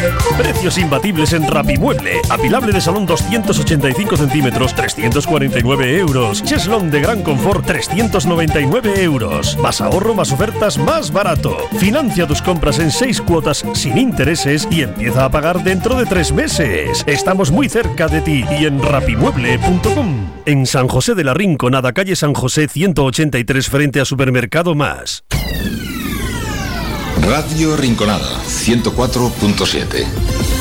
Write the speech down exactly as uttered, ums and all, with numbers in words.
Precios imbatibles en Rapimueble. Apilable de salón doscientos ochenta y cinco centímetros, trescientos cuarenta y nueve euros. Cheslón de gran confort, trescientos noventa y nueve euros. Más ahorro, más ofertas, más barato. Financia tus compras en seis cuotas sin intereses y empieza a pagar dentro de tres meses. Estamos muy cerca de ti y en rapimueble punto com. En San José de la Rinconada, calle San José ciento ochenta y tres, frente a Supermercado Más. Radio Rinconada ciento cuatro punto siete.